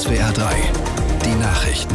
SWR 3, die Nachrichten.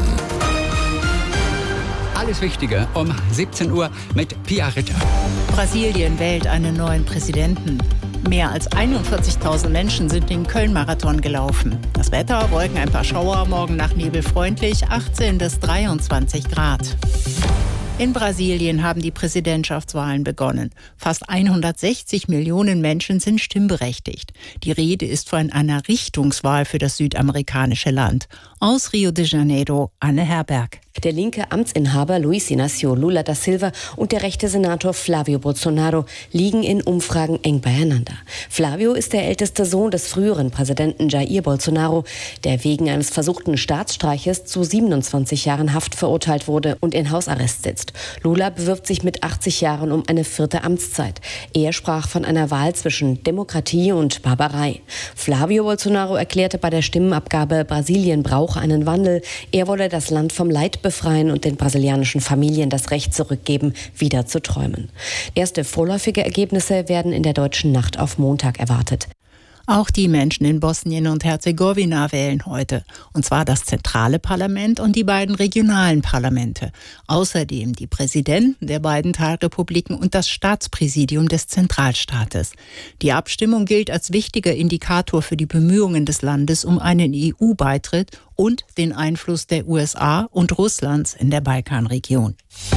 Alles Wichtige um 17 Uhr mit Pia Ritter. Brasilien wählt einen neuen Präsidenten. Mehr als 41.000 Menschen sind den Köln-Marathon gelaufen. Das Wetter, Wolken, ein paar Schauer, morgen nach Nebel freundlich, 18 bis 23 Grad. In Brasilien haben die Präsidentschaftswahlen begonnen. Fast 160 Millionen Menschen sind stimmberechtigt. Die Rede ist von einer Richtungswahl für das südamerikanische Land. Aus Rio de Janeiro, Anne Herberg. Der linke Amtsinhaber Luiz Inácio Lula da Silva und der rechte Senator Flávio Bolsonaro liegen in Umfragen eng beieinander. Flávio ist der älteste Sohn des früheren Präsidenten Jair Bolsonaro, der wegen eines versuchten Staatsstreiches zu 27 Jahren Haft verurteilt wurde und in Hausarrest sitzt. Lula bewirbt sich mit 80 Jahren um eine 4. Amtszeit. Er sprach von einer Wahl zwischen Demokratie und Barbarei. Flávio Bolsonaro erklärte bei der Stimmenabgabe, Brasilien brauche einen Wandel. Er wolle das Land vom Leid befreien und den brasilianischen Familien das Recht zurückgeben, wieder zu träumen. Erste vorläufige Ergebnisse werden in der deutschen Nacht auf Montag erwartet. Auch die Menschen in Bosnien und Herzegowina wählen heute. Und zwar das zentrale Parlament und die beiden regionalen Parlamente. Außerdem die Präsidenten der beiden Teilrepubliken und das Staatspräsidium des Zentralstaates. Die Abstimmung gilt als wichtiger Indikator für die Bemühungen des Landes um einen EU-Beitritt und den Einfluss der USA und Russlands in der Balkanregion.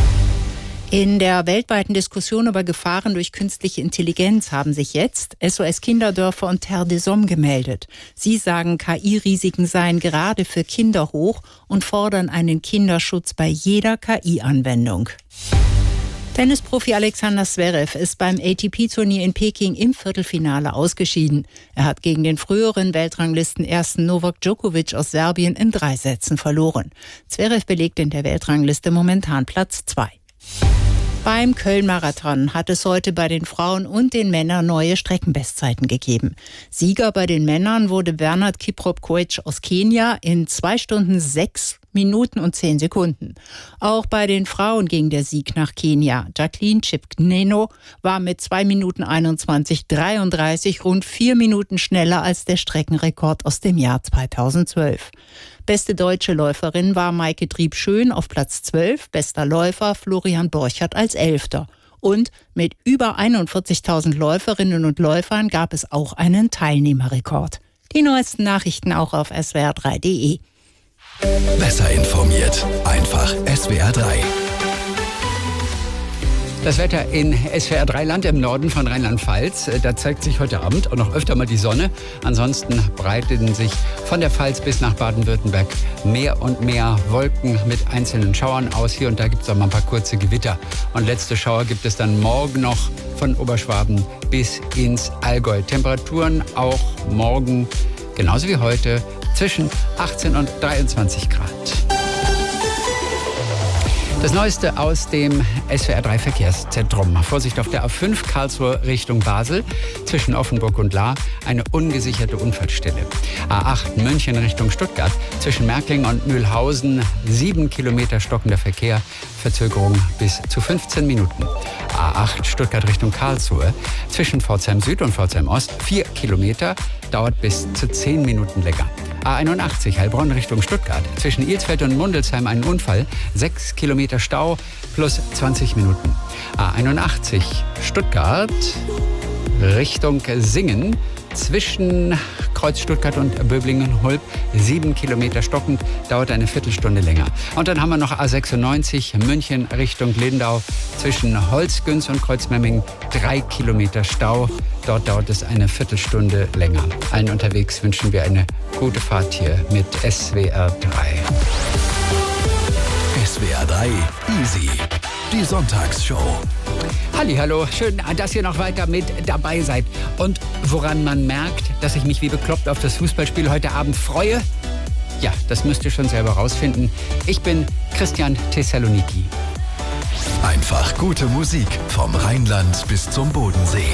In der weltweiten Diskussion über Gefahren durch künstliche Intelligenz haben sich jetzt SOS Kinderdörfer und Terre des Hommes gemeldet. Sie sagen, KI-Risiken seien gerade für Kinder hoch und fordern einen Kinderschutz bei jeder KI-Anwendung. Tennisprofi Alexander Zverev ist beim ATP-Turnier in Peking im Viertelfinale ausgeschieden. Er hat gegen den früheren Weltranglisten-Ersten Novak Djokovic aus Serbien in 3 Sätzen verloren. Zverev belegt in der Weltrangliste momentan Platz 2. Beim Köln-Marathon hat es heute bei den Frauen und den Männern neue Streckenbestzeiten gegeben. Sieger bei den Männern wurde Bernhard Kiprop-Koech aus Kenia in 2 Stunden 6 Minuten und 10 Sekunden. Auch bei den Frauen ging der Sieg nach Kenia. Jacqueline Chepngetich war mit 2 Minuten 21,33 rund 4 Minuten schneller als der Streckenrekord aus dem Jahr 2012. Beste deutsche Läuferin war Maike Triebschön auf Platz 12, bester Läufer Florian Borchert als 11. Und mit über 41.000 Läuferinnen und Läufern gab es auch einen Teilnehmerrekord. Die neuesten Nachrichten auch auf swr3.de. Besser informiert, einfach SWR 3. Das Wetter in SWR 3 Land im Norden von Rheinland-Pfalz. Da zeigt sich heute Abend auch noch öfter mal die Sonne. Ansonsten breiteten sich von der Pfalz bis nach Baden-Württemberg mehr und mehr Wolken mit einzelnen Schauern aus. Hier und da gibt es auch mal ein paar kurze Gewitter. Und letzte Schauer gibt es dann morgen noch von Oberschwaben bis ins Allgäu. Temperaturen auch morgen, genauso wie heute, zwischen 18 und 23 Grad. Das Neueste aus dem SWR3 Verkehrszentrum. Vorsicht auf der A5 Karlsruhe Richtung Basel. Zwischen Offenburg und Lahr eine ungesicherte Unfallstelle. A8 München Richtung Stuttgart. Zwischen Märklingen und Mühlhausen 7 Kilometer stockender Verkehr. Verzögerung bis zu 15 Minuten. A8 Stuttgart Richtung Karlsruhe. Zwischen Pforzheim Süd und Pforzheim Ost 4 Kilometer. Dauert bis zu 10 Minuten länger. A81 Heilbronn Richtung Stuttgart. Zwischen Ilsfeld und Mundelsheim ein Unfall. 6 Kilometer Stau plus 20 Minuten. A81 Stuttgart Richtung Singen. Zwischen Kreuz Stuttgart und Böblingen-Hulb 7 Kilometer stockend, dauert eine Viertelstunde länger. Und dann haben wir noch A96 München Richtung Lindau. Zwischen Holzgünz und Kreuzmemmingen 3 Kilometer Stau. Dort dauert es eine Viertelstunde länger. Allen unterwegs wünschen wir eine gute Fahrt hier mit SWR 3. SWR 3 Easy, die Sonntagsshow. Hallihallo, schön, dass ihr noch weiter mit dabei seid. Und woran man merkt, dass ich mich wie bekloppt auf das Fußballspiel heute Abend freue? Ja, das müsst ihr schon selber rausfinden. Ich bin Christian Thessaloniki. Einfach gute Musik vom Rheinland bis zum Bodensee.